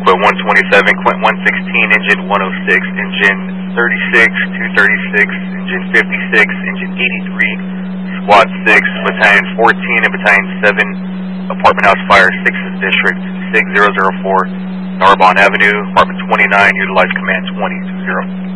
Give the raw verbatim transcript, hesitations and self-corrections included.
Output one twenty-seven, Quint one sixteen, engine one oh six, engine thirty-six, two thirty-six, engine fifty-six, engine eighty-three, Squad six, Battalion fourteen, and Battalion seven, Apartment House Fire, sixth District, six zero zero four, Narbonne Avenue, Apartment twenty-nine, utilize command twenty two zero.